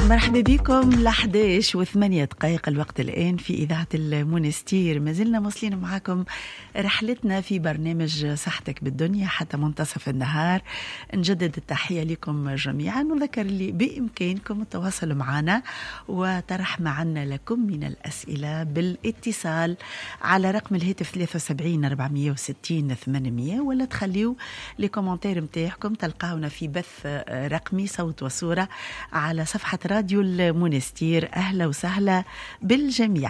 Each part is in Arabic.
مرحبا بكم ل11 و8 دقائق الوقت الآن في إذاعة المونستير. ما زلنا موصلين معكم رحلتنا في برنامج صحتك بالدنيا حتى منتصف النهار. نجدد التحية لكم جميعا ونذكر اللي بإمكانكم التواصل معنا وطرح معنا لكم من الأسئلة بالاتصال على رقم الهاتف 73 460 800 ولا تخليوا لكومنتير متاعكم تلقاونا في بث رقمي صوت وصورة على صفحة راديو المونستير. أهلا وسهلا بالجميع.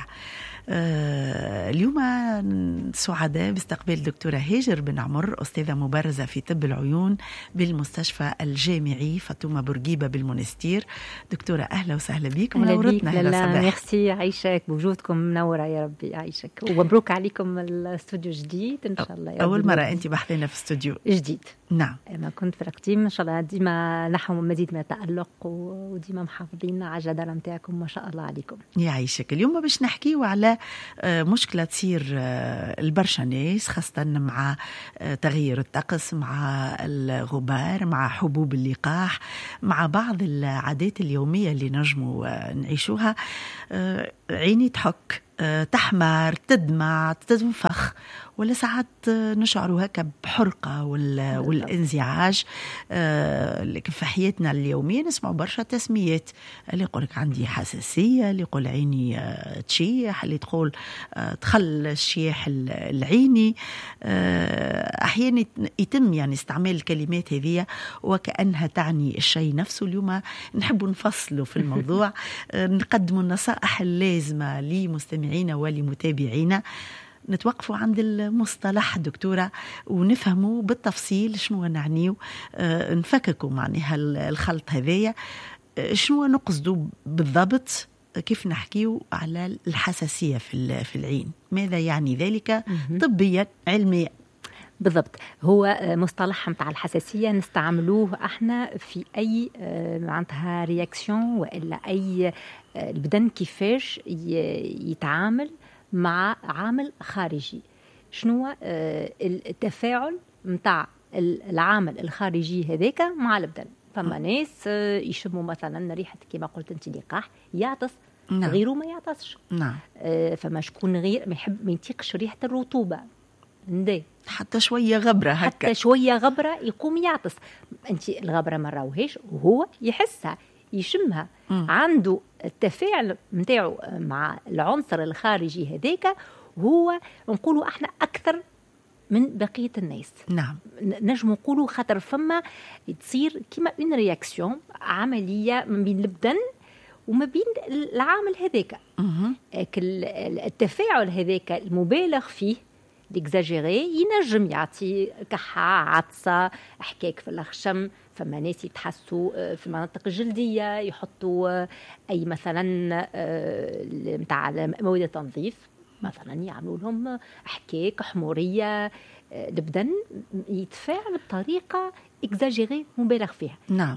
اليوم سعداء باستقبال دكتورة هاجر بن عمر، أستاذة مبرزة في طب العيون بالمستشفى الجامعي فاطمة بورقيبة بالمونستير. دكتورة أهلا وسهلا بك، منورتنا هذا الصباح. ميرسي، عايشك بوجودكم، منورة يا ربي، عايشك ومبروك عليكم الاستوديو الجديد إن شاء الله. أول مرة أنت بحثينا في استوديو جديد. نعم، ما كنت في القديم إن شاء الله ديما نحو مزيد من التألق وديما محافظين على الجدارة متاعكم ما شاء الله عليكم. يعيشك. اليوم باش نحكيو على مشكلة تصير البرشا ناس خاصة مع تغيير الطقس، مع الغبار، مع حبوب اللقاح، مع بعض العادات اليومية اللي نجموا نعيشوها. عيني تحك، تحمر، تدمع، تنفخ، ولا ساعات نشعر هكا بحرقة والانزعاج. لكن في حياتنا اليومية نسمع برشا تسميات، اللي يقولك عندي حساسية، اللي يقول عيني تشيح، اللي تقول تخل الشياح العيني. أحيانا يتم يعني استعمال الكلمات هذه وكأنها تعني الشيء نفسه. اليوم نحب نفصله في الموضوع، نقدم النصائح اللازمة لمستمعينا ولمتابعينا، نتوقفوا عند المصطلح دكتورة ونفهموا بالتفصيل شنو نعنيه، نفككوا معناها الخلط هذايا، شنو نقصدوا بالضبط، كيف نحكيوا على الحساسية في العين، ماذا يعني ذلك طبيا علميا بالضبط. هو مصطلح متاع الحساسية نستعملوه احنا في اي معناتها رياكسيون والا اي البدن كيفاش يتعامل مع عامل خارجي. شنو التفاعل متاع العامل الخارجي هذاك مع البدن. فما ناس يشموا مثلا ريحة كما قلت انت لقاح يعطس، نعم. غيره ما يعطسش. نعم. فما شكون غير ما يطيقش ريحة الرطوبة، ندي حتى شوية غبرة هكا، حتى شوية غبرة يقوم يعطس. انت الغبرة ما راوهاش وهو يحسها يشمها. عنده التفاعل متاعه مع العنصر الخارجي هذاك هو نقولوا احنا اكثر من بقية الناس. نعم. نجم نقولوا خاطر فما تصير كما ان رياكسيون عملية ما بين البدن وما بين العامل هذاك. التفاعل هذاك المبالغ فيه ديكزاجيري ينجم يعطي كحة، عطسة، احكاك في الخشم. فما ناس يتحسوا في المناطق الجلدية يحطوا أي مثلا متاع مواد التنظيف مثلا يعملوا لهم احكاك، حمورية. البدن يتفاعل بطريقة اكزاجيري مبالغ فيها. نعم.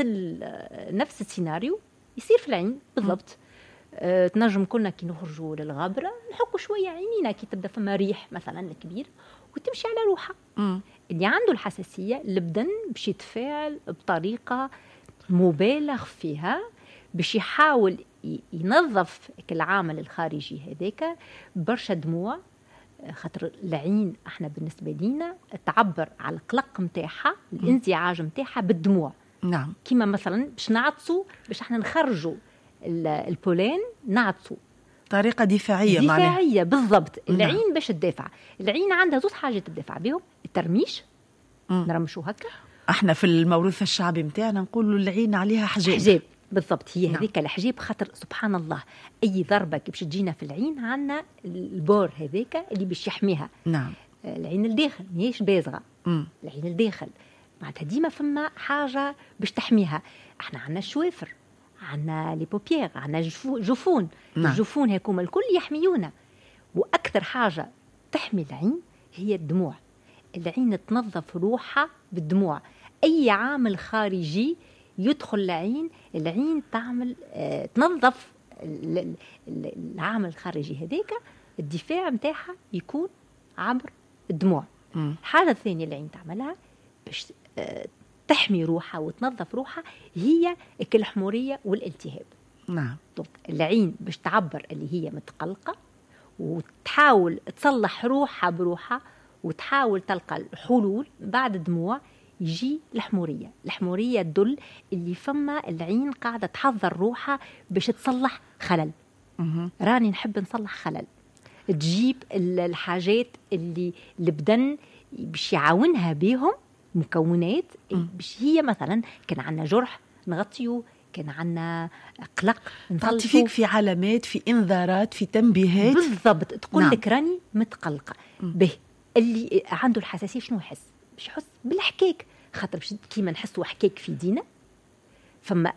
نفس السيناريو يصير في العين بالضبط. تنجم كنا كي نخرجوا للغابرة نحكوا شوية عينينا كي تبدأ فما ريح مثلا كبير وتمشي على روحها. اللي عنده الحساسية البدن باش يتفاعل بطريقة مبالغ فيها باش يحاول ينظف العامل الخارجي هذاك برشا دموع. خاطر العين احنا بالنسبة لنا تعبر على القلق متاعها، الانزعاج متاعها بالدموع. نعم. كما مثلا باش نعطسوا باش احنا نخرجوا البولين نعطسوا طريقة دفاعية بالضبط. العين نعم. باش تدافع. العين عندها زوج حاجات تدافع بهم، الترميش نرمشوا هكا. احنا في الموروث الشعبي متاعنا نقولوا العين عليها حجاب بالضبط. هي نعم. هذيك الحجاب خاطر سبحان الله اي ضربة كي باش تجينا في العين عندنا البور هذاك اللي باش يحميها. نعم. العين الداخل ماهيش بازغة. العين الداخل معناتها ديما فما حاجة باش تحميها. احنا عندنا الشوافر، عندنا لي بوبيير، عندنا جفون. نعم. الجفون هيكم الكل يحميونا. واكثر حاجه تحمي العين هي الدموع. العين تنظف روحها بالدموع. اي عامل خارجي يدخل العين تعمل تنظف العامل الخارجي هذاك. الدفاع متاعها يكون عبر الدموع. الحاجه الثانيه اللي العين تعملها باش تحمي روحها وتنظف روحها هي الحمورية والالتهاب. نعم. العين باش تعبر اللي هي متقلقة وتحاول تصلح روحها بروحها وتحاول تلقى الحلول بعد دموع يجي الحمورية. الحمورية تدل اللي فما العين قاعدة تحضر روحها باش تصلح خلل. راني نحب نصلح خلل، تجيب الحاجات اللي البدن باش يعاونها بهم مكونات باش هي مثلا كان عندنا جرح نغطيه، كان عندنا قلق تعطي فيك في علامات، في انذارات، في تنبيهات بالضبط، تقول لك راني متقلقة به. اللي عنده الحساسية شنو يحس؟ باش يحس بالحكاك، خاطر باش كيما نحسوا حكاك في دينا فما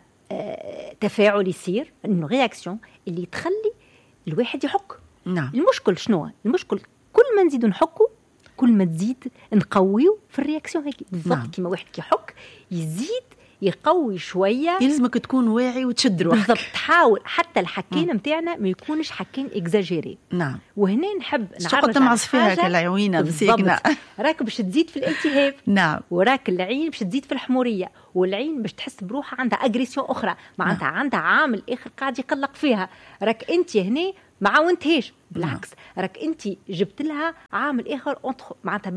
تفاعل يصير انه رياكسيون اللي تخلي الواحد يحك. نعم. المشكل شنو؟ المشكل كل ما نزيد نحكه كل ما تزيد نقويه في الرياكسيون هيك بالضبط. نعم. كيما واحد كيحك يزيد يقوي شويه، يلزمك تكون واعي وتشد روحك بالضبط. تحاول حتى الحكين نتاعنا ما يكونش حكين اكزاجيري. نعم. وهنا نحب نعرج تمعص فيها كالعيونة مسيكنة راك باش تزيد في الالتهاب. نعم. وراك العين باش تزيد في الحمورية، والعين باش تحس بروحها عندها اغريسيون اخرى، معناتها عندها عامل اخر قاعد يقلق فيها. راك انت هنا ما عاونتهاش، بالعكس راك انت جبت لها عامل اخر معناتها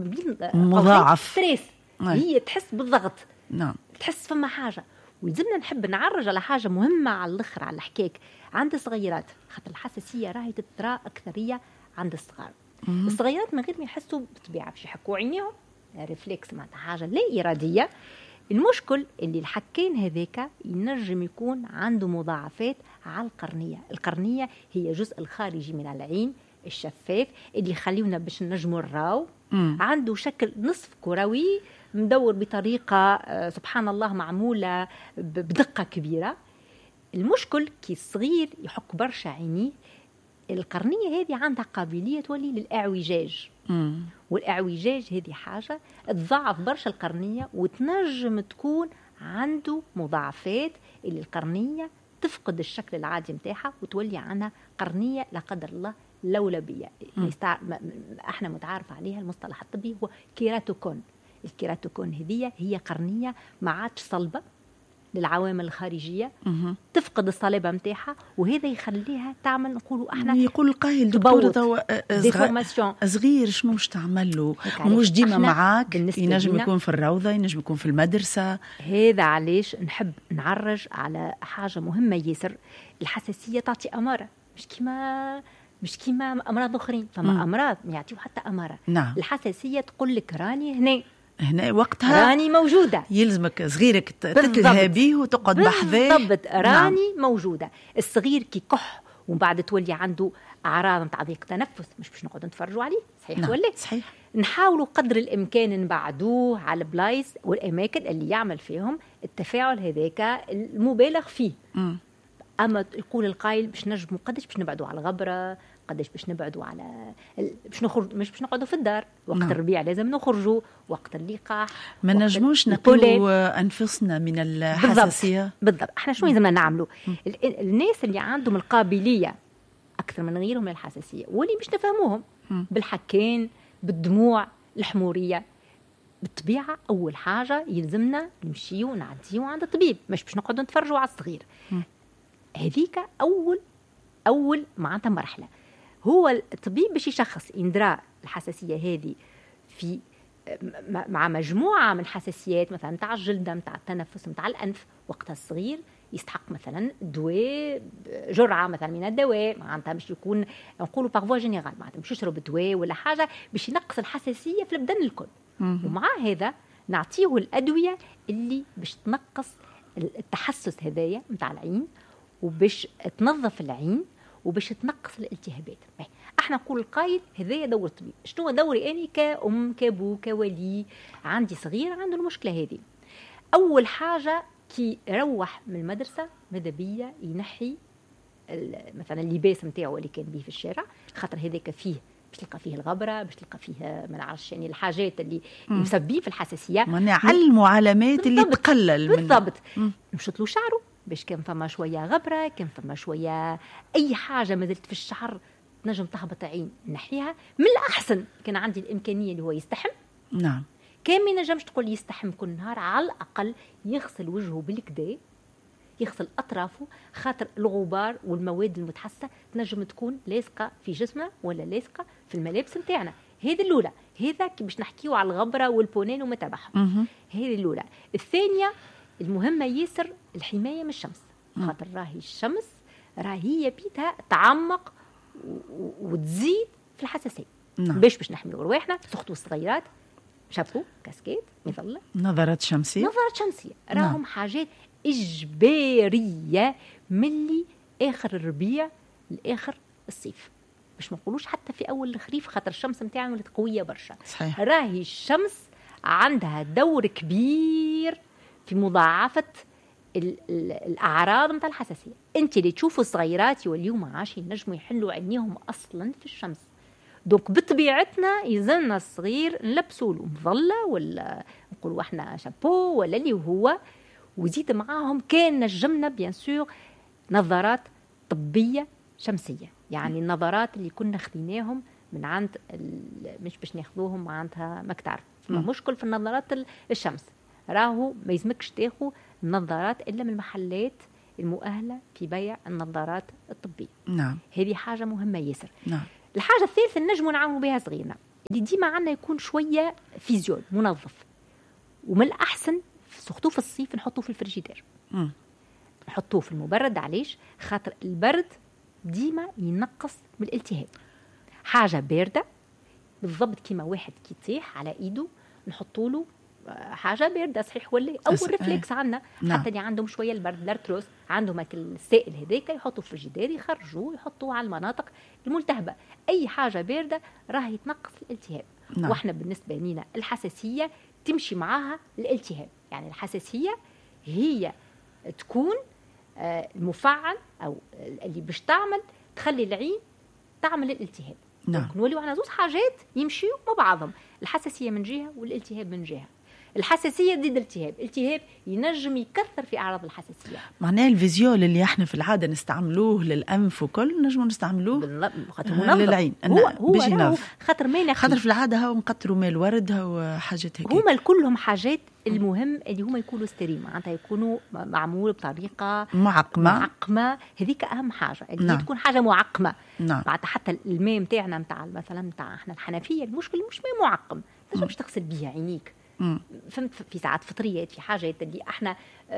مضاعف ستريس. هي تحس بالضغط. نعم. تحس فما حاجة. ولازمنا نحب نعرج على حاجة مهمة على الآخر، على الحكاك عند الصغيرات، خاطر الحساسية راهي تترى أكثرية عند الصغار. الصغيرات من غير ما يحسوا بالطبيعة باش يحكوا عينيهم، ريفلكس معناتها حاجة لا إرادية. المشكل اللي الحكين هذاك ينجم يكون عنده مضاعفات على القرنية. القرنية هي جزء الخارجي من العين الشفاف اللي يخليونا باش نجموا نراو. عنده شكل نصف كروي مدور بطريقة سبحان الله معمولة بدقة كبيرة. المشكل كي الصغير يحك برشا عينيه، القرنية هذه عندها قابلية تولي للإعوجاج. والإعوجاج هذه حاجة تضعف برشا القرنية، وتنجم تكون عنده مضاعفات اللي القرنية تفقد الشكل العادي متاعها وتولي عنها قرنية لا قدر الله لولبية. احنا متعارف عليها المصطلح الطبي هو كيراتوكون. الكيراتوكون هذه هي قرنية ما عادش صلبة للعوامل الخارجية، تفقد الصلابة متاعها، وهذا يخليها تعمل نقولوا احنا يقول القائل دكتور صغير شنو مش تعمل له، مش ديما معاك، ينجم يكون في الروضة، ينجم يكون في المدرسة. هذا علاش نحب نعرج على حاجة مهمة ياسر. الحساسية تعطي أمارة، مش كيما أمراض أخرين. فما أمراض يعطيو حتى أمارة. نعم. الحساسية تقول لك راني هنا وقتها راني موجودة، يلزمك صغيرك تتلهى وتقعد بحذاه. بالضبط. راني موجودة. الصغير كي كح ومن بعد تولي عنده أعراض نتاع ضيق تنفس، مش باش نقعد نتفرجوا عليه، صحيح؟ نعم. ولا صحيح. نحاولوا قدر الإمكان نبعدوه على البلايص والأماكن اللي يعمل فيهم التفاعل هذاك المبالغ فيه. أما يقول القائل باش نجموا قداش باش نبعدوا على الغبرة، قداش باش نبعدوا على باش نخرج، مش باش نقعدوا في الدار وقت الربيع لازم نخرجوا، وقت اللقاح ما نجموش نقولوا أنفسنا من الحساسية. بالضبط. احنا شنو لازمنا نعملوا؟ الناس اللي عندهم القابلية أكثر من غيرهم للحساسية واللي مش نفهموهم بالحكين بالدموع الحمورية، بالطبيعة أول حاجة يلزمنا نمشيو ونعديو عند الطبيب، مش باش نقعدوا نتفرجوا على الصغير. هذيك أول معناتها مرحلة. هو الطبيب باش يشخص يندرى الحساسية هذه في مع مجموعة من حساسيات، مثلا متاع الجلد، متاع التنفس، متاع الأنف. وقتها الصغير يستحق مثلا دواء، جرعة مثلا من الدواء، معناتها باش يكون نقولوا بارفوا جينيرال، معناتها باش يشرب دواء ولا حاجة باش ينقص الحساسية في البدن الكل. ومع هذا نعطيه الأدوية اللي باش تنقص التحسس هذايا متاع العين، وباش تنظف العين، وباش تنقص الالتهابات. احنا نقول القايد هذايا دور الطبيب. شنو دوري اني كأم كابو كولي عندي صغير عنده المشكلة هذه؟ اول حاجة كي يروح من المدرسة ماذا بيا ينحي مثلا اللباس نتاعو اللي كان بيه في الشارع، خاطر هذاك فيه باش تلقى فيه الغبرة، باش تلقى فيه ما نعرفش يعني الحاجات اللي مسببين في الحساسية. نعلموا علامات اللي تقلل بالضبط. نمشط له شعره باش كان فما شوية غبرة، كان فما شوية أي حاجة ما زلت في الشعر تنجم تهبط عين نحيها. من الأحسن كان عندي الإمكانية اللي هو يستحم. نعم. كان ما ينجمش تقول يستحم كل نهار، على الأقل يغسل وجهه بالكدا، يغسل أطرافه، خاطر الغبار والمواد المتحسة تنجم تكون لاصقة في جسمه ولا لاصقة في الملابس متاعنا. هذه الأولى، هذا كي باش نحكيو على الغبرة والبونين وما تبعهم. هذه الأولى. الثانية المهمة ياسر الحماية من الشمس، خاطر راهي الشمس راهي بيتها تعمق وتزيد في الحساسية. باش نحميو رواحنا، سخطوا الصغيرات، شابو، كاسكيت، مظلة، نظارات شمسية، راهم حاجات إجبارية من آخر الربيع لآخر الصيف، باش ما نقولوش حتى في أول الخريف، خاطر الشمس متاعنا ولات قوية برشا. صحيح. راهي الشمس عندها دور كبير في مضاعفة الأعراض متاع الحساسية. أنت اللي تشوفوا الصغيرات يوليو ما عاش ينجموا يحلوا عينيهم أصلا في الشمس، دوك بطبيعتنا يزلنا الصغير نلبسوا له مظلة ولا نقولوا احنا شابو ولا اللي هو، وزيد معاهم كان نجمنا بيان سور نظارات طبية شمسية، يعني النظارات اللي كنا خذيناهم من عند مش باش ناخذوهم معناتها ما تعرف مشكل في النظارات الشمس، راهو ما يلزمكش تاخذ النظارات إلا من المحلات المؤهلة في بيع النظارات الطبية. نعم. هذه حاجة مهمة ياسر. نعم. الحاجة الثالثة نجموا نعاونوا بها صغيرنا اللي ديما عنا يكون شوية فيزيول منظف، ومن الأحسن سخطوه في الصيف نحطوه في الفريجيدير، نحطوه في المبرد. علاش؟ خاطر البرد ديما ينقص من الالتهاب. حاجة باردة بالضبط كيما واحد كي يطيح على ايده نحطوا له حاجه باردة، صحيح ولا اول ريفلكس عندنا. نعم. حتى اللي عندهم شويه البرد الارتروس عندهم السائل هذاك يحطوا في الفريجيدير، يخرجوه يحطوه على المناطق الملتهبه. اي حاجه بارده راهي تنقص الالتهاب. نعم. واحنا بالنسبه لنا الحساسيه تمشي معاها الالتهاب، يعني الحساسيه هي تكون المفعل او اللي باش تعمل تخلي العين تعمل الالتهاب. نعم. نوليو عنا زوج حاجات يمشيوا مع بعضهم، الحساسيه من جهه والالتهاب من جهه. الحساسيه ضد الالتهاب ينجم يكثر في اعراض الحساسيه. معناه الفيزيول اللي احنا في العاده نستعملوه للانف وكل نجموا نستعملوه للعين. هو خاطر ما خاطر في العاده هاو نقطروا ماء الورد هاو حاجات هيك. هما كلهم حاجات المهم اللي هما يكونوا ستيريل، معناتها يكونوا معمول بطريقه معقمه. هذيك اهم حاجه اللي نعم. تكون حاجه معقمه. نعم. معناتها حتى الماء نتاعنا نتاع مثلا نتاع احنا الحنفيه، المشكل مش ماء معقم باش تغسل بيه عينيك. فهمت؟ في ساعات فطريات، في حاجات اللي احنا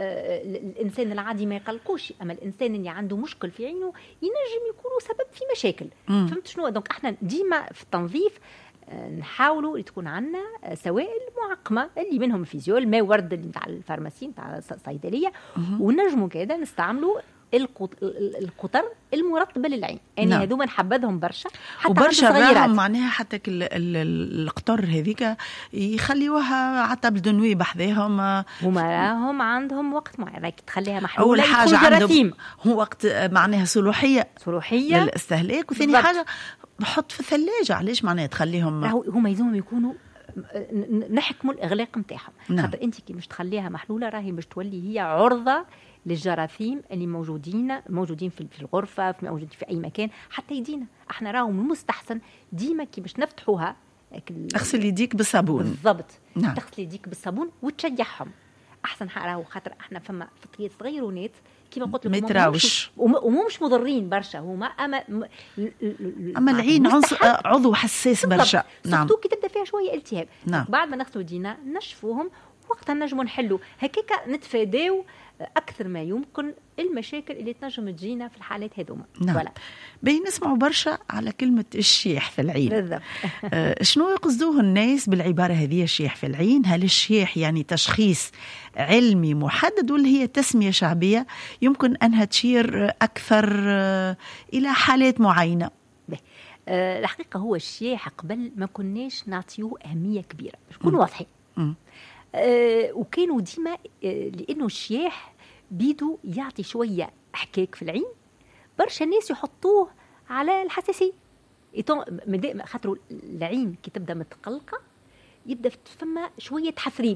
الانسان العادي ما يقلقوش، اما الانسان اللي عنده مشكل في عينه ينجم يكونوا سبب في مشاكل. فهمت شنو؟ دونك احنا ديما في التنظيف نحاولوا تكون عندنا سوائل معقمه اللي منهم الفيزيول، ماء ورد اللي نتاع الفارماسي نتاع الصيدليه، ونجموا كذا نستعملوا القطر المرطبه للعين. يعني نعم. هذوما نحبذهم برشا، حتى وبرشا راهم معناها حتى القطر هذيك يخليوها على طابل دنوي بحذاهم. هما راهم عندهم وقت معين راك تخليها محلوله. اول حاجه عندهم هو وقت معناها صلوحيه للاستهلاك، وثاني حاجه بحط في الثلاجه. علاش معناها تخليهم هما يلزمهم يكونوا نحكموا الاغلاق نتاعهم. نعم. خاطر انت كي مش تخليها محلوله راهي مش تولي هي عرضه للجراثيم اللي موجودين في الغرفه، موجودين في اي مكان، حتى يدينا احنا راهم المستحسن ديما كي باش نفتحوها اغسل يديك بالصابون. بالضبط. نعم. تغسل يديك بالصابون وتشيحهم احسن حق. خاطر احنا فما فطريات صغيرونات كيما قلت لكم متراوش ومش مضرين برشا هما، اما العين عضو حساس برشا. نعم. كي تبدا فيها شويه التهاب. نعم. بعد ما نغسلوا يدينا نشفوهم، وقتها نجموا نحلوا هكاك، نتفاداو أكثر ما يمكن المشاكل اللي تنجم تجينا في الحالات هذوما. نعم. ولا بين نسمعوا برشا على كلمة الشيح في العين. بالضبط. شنو يقصدوه الناس بالعبارة هذه الشيح في العين؟ هل الشيح يعني تشخيص علمي محدد ولا هي تسمية شعبية يمكن أنها تشير أكثر إلى حالات معينة؟ الحقيقة هو الشيح قبل ما كناش نعطيه أهمية كبيرة، نكون واضحين. وكانوا ديما لأنه الشياح بيدو يعطي شوية حكاك في العين، برشا الناس يحطوه على الحساسية. خاطر العين كي تبدأ متقلقة يبدأ فما شوية حثريب،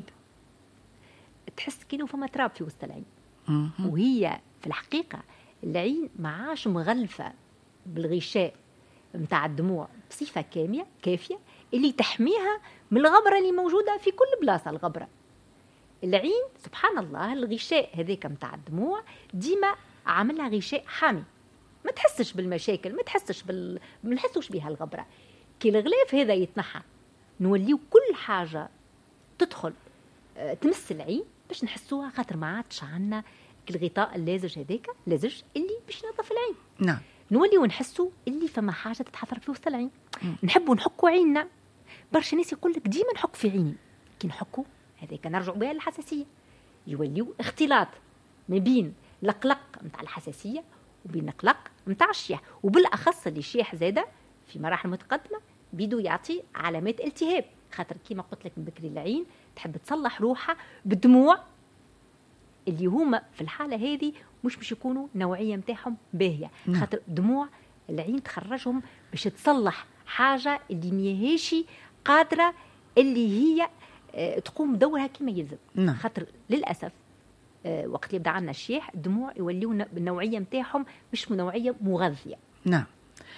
تحس كأنه فما تراب في وسط العين. وهي في الحقيقة العين معاش مغلفة بالغشاء متاع الدموع بصفة كافية اللي تحميها من الغبرة اللي موجودة في كل بلاصة. الغبرة العين سبحان الله الغشاء هذاك متاع الدموع ديما عاملها غشاء حامي، ما تحسش بالمشاكل، ما نحسوش بها الغبرة. كي الغلاف هذا يتنحى نوليو كل حاجة تدخل تمس العين باش نحسوها، خاطر ما عادش عنا الغطاء اللازج هذاك لازج اللي باش ينظف العين. نعم. نولي ونحسوا اللي فما حاجه تتحفر في وسط العين. نحبوا نحكوا عيننا. برشا ناس يقول لك ديما نحك في عيني، كي نحكوا هذاك نرجعوا بها للحساسيه، يوليو اختلاط ما بين القلق نتاع الحساسيه وبين القلق نتاع الشيح، وبالاخص اللي الشيح زاده في مراحل متقدمه بيدو يعطي علامات التهاب، خاطر كيما قلت لك من بكري العين تحب تصلح روحها بالدموع اللي هما في الحالة هذه مش باش يكونوا نوعية متاعهم باهية، خاطر دموع العين تخرجهم باش تصلح حاجة اللي ميهاش قادرة اللي هي تقوم دورها كما يلزم. خاطر للأسف وقت يبدأ عنا الشيح الدموع يوليون النوعية متاعهم مش نوعية مغذية. نعم.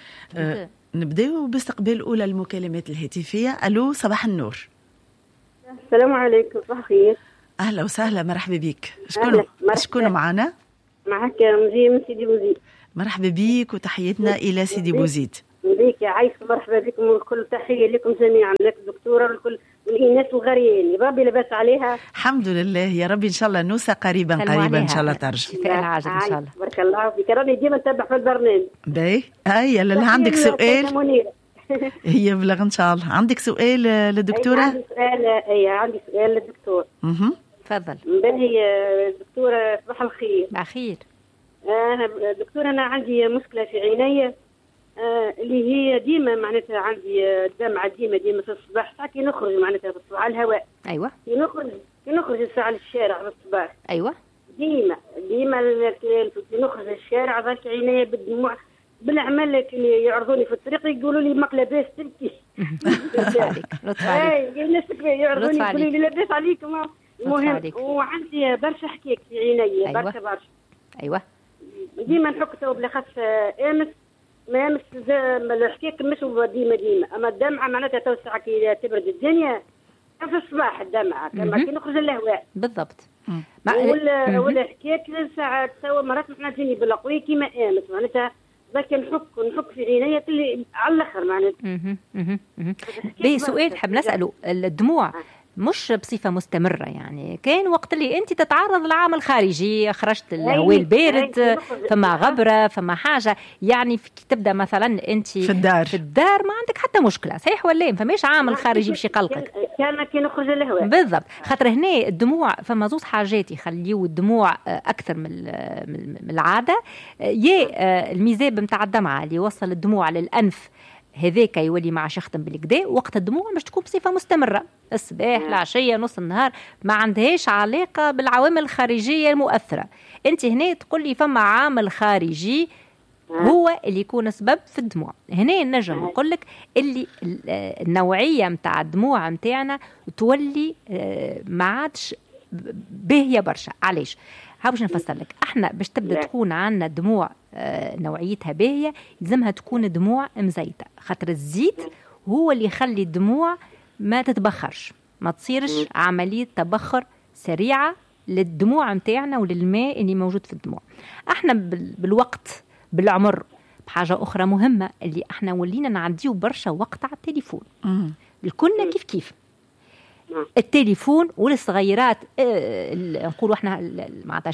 نبدأ باستقبال الأولى المكالمات الهاتفية. ألو صباح النور. السلام عليكم. صباح الخير. أهلا وسهلا، مرحبا بك. شكون معنا؟ معك مجي من سيدي بوزيد. مرحبا بك وتحياتنا إلى سيدي بوزيد. بك يا عايش، مرحبا بكم وكل تحية لكم جميعا، لك الدكتورة والكل والإناث الغريان. ربي لباس عليها؟ الحمد لله يا ربي، إن شاء الله نوسى قريبا إن شاء الله ترجع. شفاء العاجل إن شاء الله. بارك الله فيك. راني ديما نتابع في البرنامج. باهي. هيا اللي عندك سؤال هي بلغ إن شاء الله. عندك سؤال للدكتورة؟ عندي سؤال للدكتور. تفضل. باهي دكتورة صباح الخير. بخير. دكتورة أنا عندي مشكلة في عيني اللي هي ديما معناتها عندي الدمعة ديما في الصباح، ساعة كي نخرج معناتها في الصباح على الهواء. أيوة. كي نخرج الساعة للشارع في الصباح. أيوة. ديما كي نخرج الشارع ذاك عيني بالدموع بالعمل كي يعرضوني في الطريق يقولوا لي ماك لاباس تبكي. لطف عليك. الناس يعرضوني يقولوا لي لاباس عليك. المهم وعندي برشا حكاية في عيني. أيوة. برشا. أيوة. ديما نحك تو بلاخص امس ما امس الحكايه مش ديما اما الدمعه معناتها توسع كي تبرد الدنيا في الصباح الدمعه كما كي نخرج الهواء بالضبط. ولا حكايه ساعات توا مرات احنا تجيني بالقوي كيما امس معناتها ذاك نحك في عينيا اللي على الاخر معناتها. سؤال حاب نساله، الدموع مش بصفة مستمرة يعني، كان وقت اللي أنت تتعرض لعامل خارجي، خرجت الهواء البارد، فما غبرة فما حاجة يعني تبدأ مثلا أنت في الدار ما عندك حتى مشكلة، صحيح ولا فماش عامل خارجي باش يقلقك. كان كي نخرج الهواء بالضبط. خاطر هنا الدموع فما زوج حاجات يخليو الدموع أكثر من العادة. يا الميزاب متاع الدمعة اللي يوصل الدموع للأنف هذاك يولي مع يختم بالكدا، وقت الدموع مش تكون بصفة مستمرة، الصباح العشية نص النهار، ما عندهاش علاقة بالعوامل الخارجية المؤثرة. انت هنا تقول لي فما عامل خارجي هو اللي يكون سبب في الدموع. هنا نجم نقول لك اللي النوعية متاع الدموع متاعنا تولي ما عادش باهية برشا. علاش؟ باش نفسر لك. احنا باش تبدا تكون عندنا دموع نوعيتها باهيه يلزمها تكون دموع مزيته، خاطر الزيت هو اللي يخلي الدموع ما تتبخرش، ما تصيرش عمليه تبخر سريعه للدموع متاعنا وللماء اللي موجود في الدموع. احنا بالوقت بالعمر بحاجه اخرى مهمه اللي احنا ولينا نعديو برشا وقت على التليفون. الكلنا كيف التليفون والصغيرات نقولوا احنا معناتها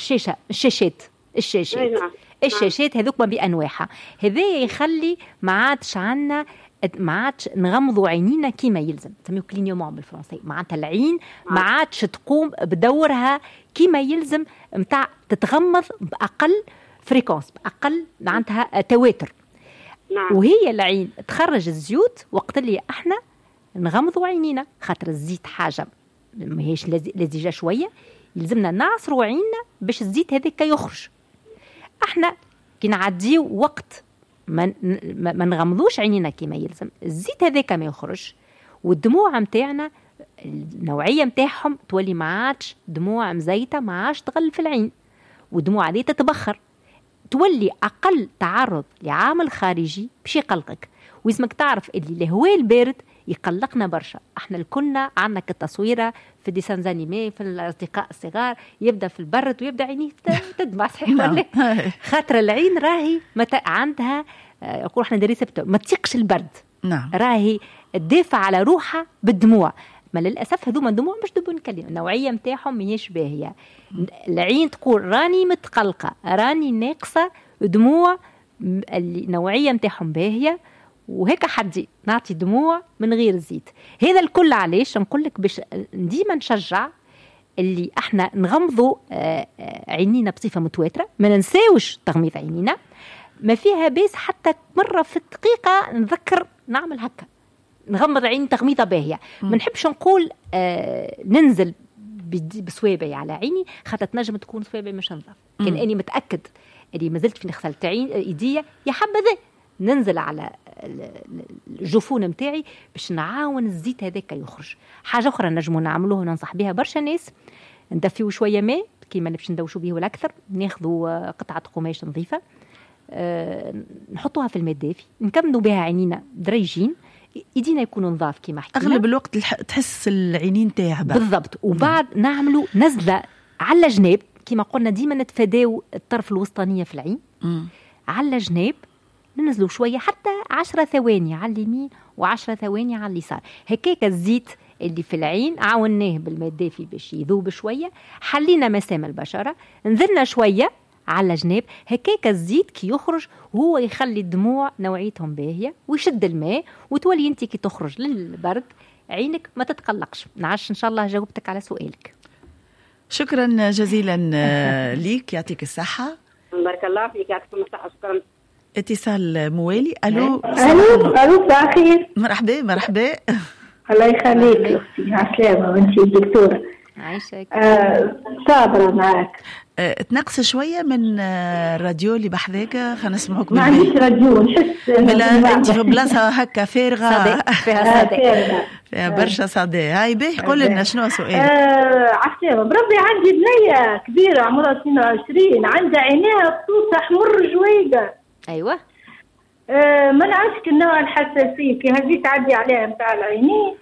الشاشات هذوك ما بانواعها. هذا يخلي ما عادش نغمضوا عينينا كيما يلزم، تسميو كلينيومون بالفرنسي، معناتها العين ما عادش تقوم بدورها كيما يلزم متاع تتغمض باقل فريكونس، باقل معناتها تواتر. وهي العين تخرج الزيوت وقت اللي احنا نغمضوا عينينا، خاطر الزيت حاجه ماهيش لزجه شويه، يلزمنا نعصروا عيننا باش الزيت هذاك يخرج. احنا كي نعديو وقت ما نغمضوش عينينا كما يلزم، الزيت هذاك ما يخرج، والدموع متاعنا النوعيه متاعهم تولي ما عادش دموع مزيته، ما عادش تغل في العين، والدموع هذه تتبخر، تولي اقل تعرض لعامل خارجي باش يقلقك. ويسمك تعرف اللي الهواء البارد يقلقنا برشا. احنا الكلنا عندنا كتصويره في ديسان انيمي في الاصدقاء الصغار، يبدا في البرد ويبدا عينيه تدمع، صحيح ولا؟ خاطر العين راهي عندها يقول احنا دري سبتو ما تيقش البرد. نعم. راهي تدافع على روحها بالدموع. ما للاسف هذوما الدموع مش دبون نكلم النوعيه نتاعهم ماهيش باهيه. العين تقول راني متقلقه، راني ناقصه دموع، النوعيه نتاعهم باهيه، وهيك حدي نعطي دموع من غير زيت. هذا الكل علاش نقول لك باش ديما نشجع اللي احنا نغمضوا عينينا بصفه متواتره، ما ننساوش تغميض عينينا، ما فيها بيس حتى مره في الدقيقه نذكر نعمل هكا، نغمض عيني تغميضه باهيه. ما نحبش نقول ننزل بصوابعي على عيني، خاطر تنجم تكون صوابعي مش نظاف. كان اني متاكد اللي ما زلت في غسلت ايديا يا حبذا ننزل على الجفون نتاعي باش نعاون الزيت هذاك يخرج. حاجه اخرى نجموا نعملوها وننصح بها برشا ناس، ندفيو شويه ماء كيما باش ندوشوا به ولا اكثر، ناخذوا قطعه قماش نظيفه نحطوها في الماء الدافي، نكملوا بها عينينا دريجين، ايدينا يكونوا نظاف كيما حكينا. اغلب الوقت تحس العينين تعب بالضبط. وبعد نعملوا نزله على جناب كيما قلنا، ديما نتفاداو الطرف الوسطانيه في العين. على جناب ننزلوا شويه حتى 10 ثواني على اليمين و10 ثواني على اليسار، هكاك الزيت اللي في العين عاوناه بالماء الدافي باش يذوب شويه، حلينا مسام البشره، نزلنا شويه على جناب، هكاك الزيت كي يخرج وهو يخلي الدموع نوعيتهم باهيه ويشد الماء، وتولي انت كي تخرج للبرد عينك ما تتقلقش. نعرفش ان شاء الله جاوبتك على سؤالك. شكرا جزيلا ليك، يعطيك الصحه. بارك الله فيك، يعطيكم الصحه. شكرا. اتصال موالي. الو صباح الخير. مرحبا. الله يخليك اختي، عسلامه وانتي الدكتوره. عايشك. صابره معك. تنقص شويه من الراديو اللي بحذاك، خلينا نسمعوك. ما عنديش راديو، نحس بلا انت في بلاصه هكا فارغه فيها برشا صدى. هاي باهي، قول لنا شنو سؤالك. عسلامه بربي. عندي بنيه كبيره عمرها 22، عندها عينيها خطوط احمر جويده. ايوه. ما نعرفش النوع الحساسيه كي هذه تعدي عليها نتاع العينين،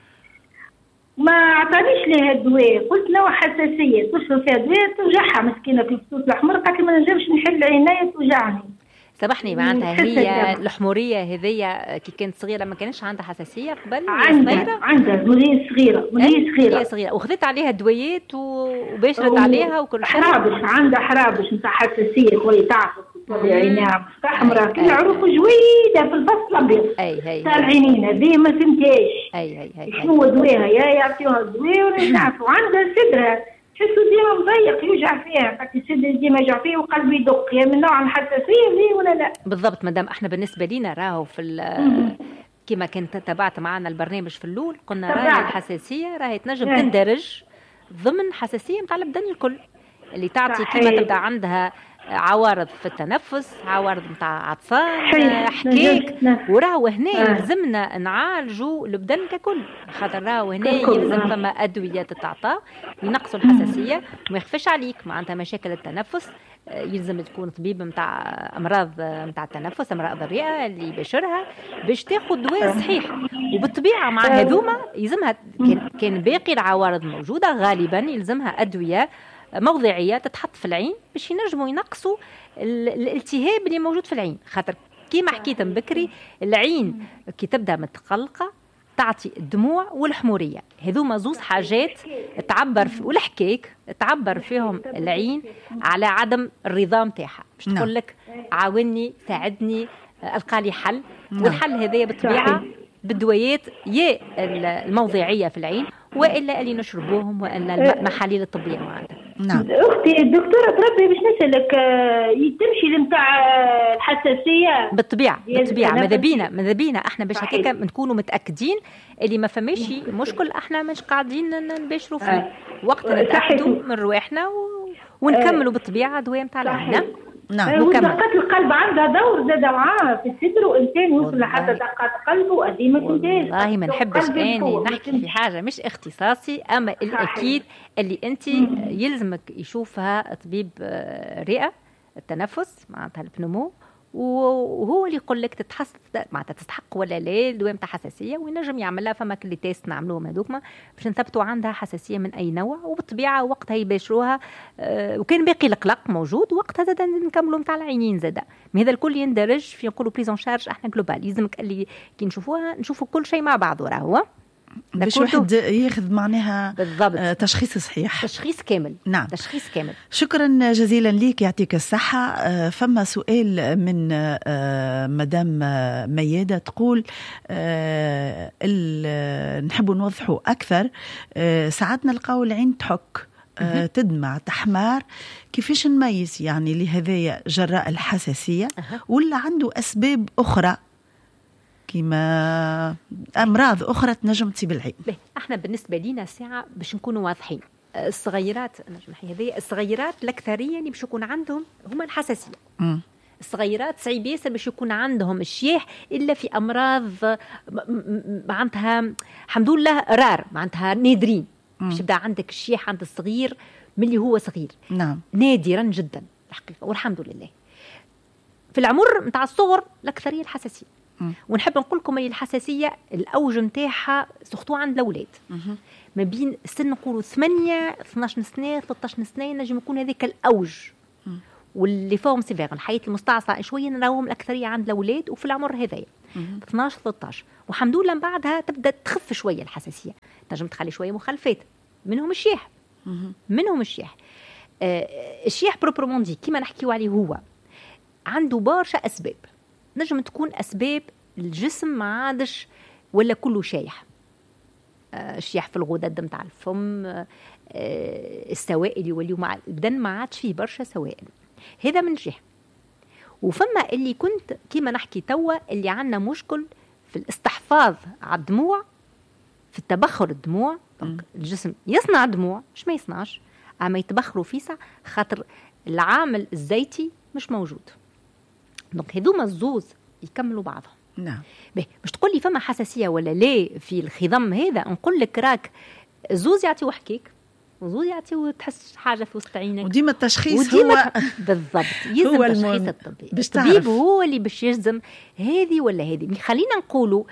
ما عطانيش لها دواء، قلت نوع حساسيه تشرب فيها دواء توجعها مسكينه في الخطوط الاحمر، قالت ما نجمش نحل عينيا توجعني. سامحني، معناتها هي الحموريه هذيا كي كانت صغيره ما كانش عندها حساسيه قبل؟ عندها منيه صغيره وخذت عليها دوايات وباشرت عليها وكل شيء. عندها حرابش نتاع حساسيه خويا، تعرف عينيها مستحمره كل عروق جويده في الفصل الابيض تاع العينين هذه ما فهمتهاش شنو دواها، يا يعطيوها دواء ولا نعرفوا. عندها صدرها تحسوا ديما مضيق يوجع فيها، خاطر الصدر ديما يوجع فيه وقلبي يدق، يا من نوع الحساسيه دي ولا لا؟ بالضبط مدام. احنا بالنسبه لينا راهو في كما كنت تابعت معنا البرنامج في الاول قلنا راهي الحساسيه راهي تنجم تندرج ضمن حساسيه نتاع البدن الكل، اللي تعطي كيما تبدا عندها عوارض في التنفس، عوارض نتاع عطسان، حكيك، وراهو هنا يلزمنا نعالجوا البدن ككل، خاطر راهو هنا يلزم فما ادويه تتعطى ينقصوا الحساسيه. وما يخفش عليك معناتها مشاكل التنفس يلزم تكون طبيب نتاع امراض نتاع التنفس، امراض الرئه اللي يباشرها باش تاخذ دواء صحيح. وبالطبيعه مع هذوما يلزمها كان باقي العوارض موجوده غالبا يلزمها ادويه موضعيه تتحط في العين باش ينجموا ينقصوا الالتهاب اللي موجود في العين. خاطر كيما حكيت من بكري العين كي تبدا متقلقه تعطي الدموع والحموريه، هذوما زوز حاجات تعبر والحكيك تعبر فيهم العين على عدم الرضا نتاعها، باش تقول لك عاوني ساعدني القالي حل. والحل هذا بالطبيعه بالدويات يا الموضعيه في العين والا اللي نشربوهم والا المحاليل الطبيه معنا. نعم اختي الدكتوره بربي باش نسالك تمشي لنتاع الحساسيه بالطبيعه ماذا بينا احنا باش هكاك نكونوا متاكدين اللي ما فماش مشكل، احنا مش قاعدين نباشروا فيه وقت نتاكدوا من رواحنا ونكملوا بالطبيعه دواء نتاع العين. نعم. ودقات القلب عندها دور زاد معاه في الصدر، وانسان يوصل لحتى دقات قلبه قديمه تنتهي. والله ما نحبش اني نحكي في حاجه مش اختصاصي، اما الاكيد اللي انت يلزمك يشوفها طبيب رئه التنفس معناتها البنمو، وهو اللي يقول لك تتحس معناتها تستحق ولا لا الدواء نتاع حساسيه، وينجم يعملها. فما كل تيست نعملوهم هذوكما باش نثبتوا عندها حساسيه من اي نوع، وبالطبيعه وقتها يباشروها. وكان باقي القلق موجود وقتها زاد نكملوا نتاع العينين زاد. من هذا الكل يندرج في نقولوا بريزون شارج احنا جلوبال، لازمك اللي كي نشوفوها نشوفوا كل شيء مع بعض وراهو باش واحد ياخذ معناها بالضبط تشخيص صحيح، تشخيص كامل. نعم، تشخيص كامل. شكرا جزيلا ليك، يعطيك الصحة. فما سؤال من مدام ميادة تقول نحب نوضحه أكثر. ساعات نلقاو العين تحك، تدمع، تحمار، كيفاش نميز يعني لهذا جراء الحساسية ولا عنده أسباب أخرى كما أمراض أخرى تنجم تصيب العين؟ احنا بالنسبة لنا ساعة باش نكونوا واضحين، الصغيرات الصغيرات الأكثرية اللي باش يكون عندهم هما الحساسية. الصغيرات صعيب ياسر باش يكون عندهم الشياح إلا في أمراض معناتها الحمد لله رار، معناتها نادرين. باش يبدأ عندك الشياح عند الصغير من اللي هو صغير، نعم، نادرا جدا الحقيقة والحمد لله. في العمر متاع الصغر الأكثرية الحساسية. ونحب نقول لكم أي الحساسية الأوج متاعها سختوا عند الأولاد ما بين سن نقولوا 8 12 سنة 13 سنة، نجم يكون هذاك الأوج. واللي فوهم سيفير الحياة المستعصى شوية نراهم الأكثرية عند الأولاد وفي العمر هذايا 12 13. والحمد لله من بعدها تبدأ تخف شوية الحساسية، نجم تخلي شوية مخالفات منهم الشيح. الشيح بروبروموندي كما نحكيو عليه هو عنده برشا أسباب. نجم تكون أسباب الجسم ما عادش ولا كله شايح، الشيح في الغدد متاع الفم، السوائل يوليو مع البدن ما عادش فيه برشا سوائل، هذا من جهة. وفما اللي كنت كما نحكي توا اللي عندنا مشكل في الاستحفاظ على الدموع، في التبخر الدموع. الجسم يصنع دموع مش ما يصنعش، اما يتبخروا فيسع خاطر العامل الزيتي مش موجود. دونك هذوما الزوز يكملوا بعضهم. نعم. مش تقول لي فما حساسيه ولا لا في الخضم هذا، نقول لك راك الزوز يعطيو حكيك وزوز يعطيو تحس حاجه في وسط عينك، وديما التشخيص هو بالضبط هو التشخيص الطبي. الطبيب هو اللي باش يجزم هذه ولا هذه. خلينا نقولوا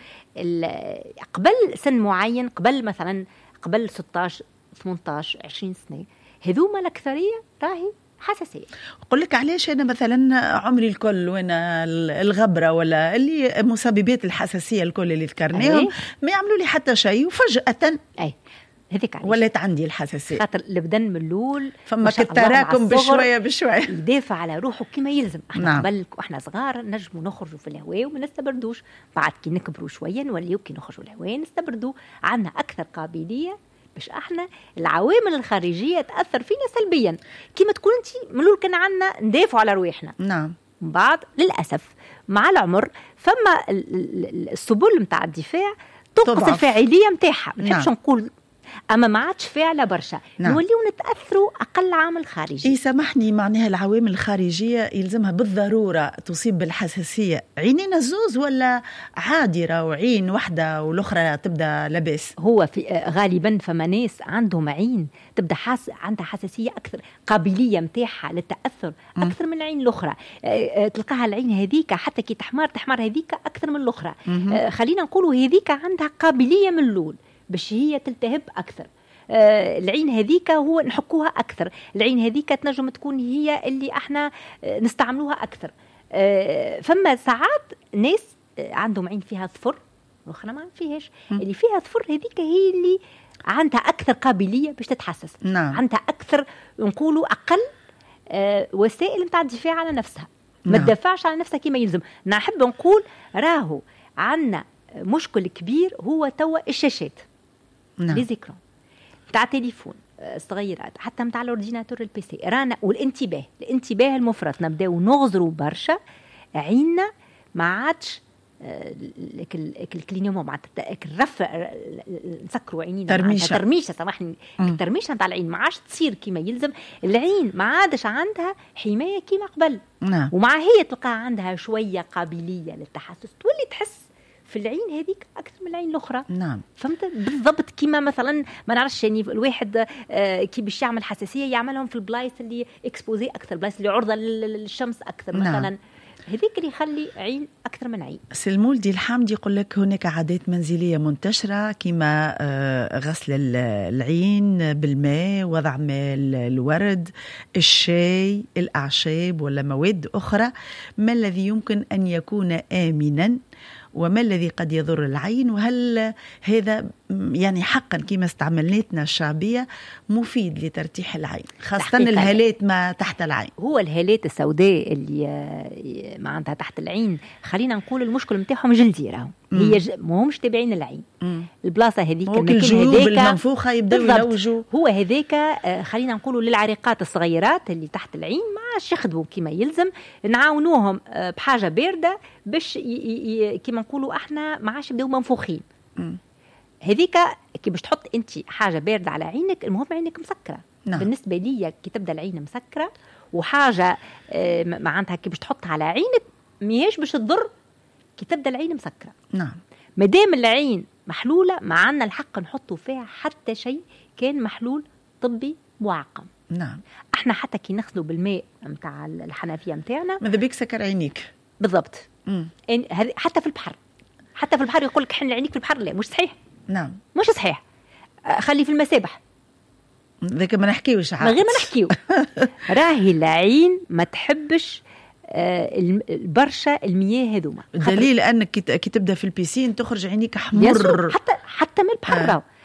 قبل سن معين، قبل مثلا قبل 16 18 20 سنه، هذوما الاكثريه راهي حساسية. أقول لك علاش أنا مثلا عمري الكل وأنا الغبرة ولا اللي مسببات الحساسية الكل اللي ذكرناهم ما يعملوا لي حتى شيء وفجأة هذيك علاش ولات عندي الحساسية، خاطر البدن من الأول فما التراكم بشوية بشوية يدافع على روحه كما يلزم. احنا نعم. قبل واحنا صغار نجموا نخرجوا في الهواء وما نستبردوش، بعد كي نكبروا شوية نوليو كي نخرجوا الهواء نستبردوا، عندنا أكثر قابلية باش احنا العوامل الخارجيه تاثر فينا سلبيا. كيما تكون انت من الاول كان عندنا ندافعوا على رواحنا، نعم، من بعد للاسف مع العمر فما السبل نتاع الدفاع تنقص الفاعليه نتاعها. ما نحبش نقول اما ما عادش فاعله برشا، نوليو نتاثروا اقل عامل خارجي. سامحني، معناها العوامل الخارجيه يلزمها بالضروره تصيب بالحساسيه عينين الزوز ولا عادي راهو عين واحده والاخرى تبدا لاباس؟ هو في غالبا فما ناس عندهم عين تبدا عندها حساسيه اكثر، قابليه نتاعها للتاثر اكثر من العين الاخرى. تلقاها العين هذيك حتى كي تحمر هذيك اكثر من الاخرى. خلينا نقولوا هذيك عندها قابليه من الاول باش هي تلتهب أكثر. العين هذيك هو نحكوها أكثر، العين هذيك تنجم تكون هي اللي احنا نستعملوها أكثر. فما ساعات ناس عندهم عين فيها ظفر وأخرى ما فيهاش، اللي فيها ظفر هذيك هي اللي عندها أكثر قابلية باش تتحسس. نعم. عندها أكثر نقولوا أقل وسائل متاع الدفاع على نفسها، ما تدافعش على نفسها كما يلزم. نحب نقول راهو عندنا مشكل كبير هو توا الشاشات، لي زيكرون تاع تليفون صغيرات حتى متاع الاورديناتور البي سي رانا، والانتباه المفرط نبداو نغزروا برشا عيننا، ما عادش الكلينيوم معناتها الرف نسكروا عينينا ترميشه سامحني الترميشه نتاع العين ما عادش تصير كما يلزم. العين ما عادش عندها حمايه كما قبل. ومع هي تلقى عندها شويه قابليه للتحسس، تولي تحس في العين هذيك اكثر من العين الاخرى. نعم، فهمت بالضبط. كيما مثلا ما نعرفش يعني الواحد كي باش يعمل حساسيه يعملهم في البلايص اللي اكسبوزي اكثر، البلايص اللي عرضه للشمس اكثر. مثلا هذيك اللي يخلي عين أكثر من عين. سلمولدي الحامدي يقول لك هناك عادات منزلية منتشرة كما غسل العين بالماء، وضع ماء الورد، الشاي، الأعشاب ولا مواد أخرى. ما الذي يمكن أن يكون آمنا وما الذي قد يضر العين؟ وهل هذا يعني حقا كما استعملناتنا الشعبية مفيد لترتيح العين، خاصة الهالات ما تحت العين؟ هو الهالات السوداء اللي معناتها تحت العين، خلينا نقول المشكل متاعهم جلدي راهم، هي ما همش تابعين العين. البلاصة هذيك الجيوب المنفوخة يبدأوا يلوجوا، هو هذاك خلينا نقولوا للعريقات الصغيرات اللي تحت العين ما عادش يخدموا كما يلزم، نعاونوهم بحاجة باردة باش كما نقولوا احنا ما عادش يبداو منفوخين. هذيك كي باش تحط انت حاجه بارده على عينك، المهم عينك مسكره. نعم. بالنسبه لي كي تبدا العين مسكره وحاجه معناتها كي باش تحطها على عينك ماهيش باش تضر كي تبدا العين مسكره. نعم. مادام العين محلوله ما عندنا الحق نحطوا فيها حتى شيء كان محلول طبي معقم. نعم. احنا حتى كي نغسلوا بالماء نتاع الحنفيه نتاعنا ماذا بيك سكر عينيك بالضبط. حتى في البحر، حتى في البحر يقول لك حن عينيك في البحر، لا مش صحيح. نعم مش صحيح. خلي في المسابح ذاك ما نحكيوش من غير ما نحكيو. راهي العين ما تحبش برشا المياه هذوما، دليل انك كي تبدا في البيسين تخرج عينيك حمر حتى من البحر.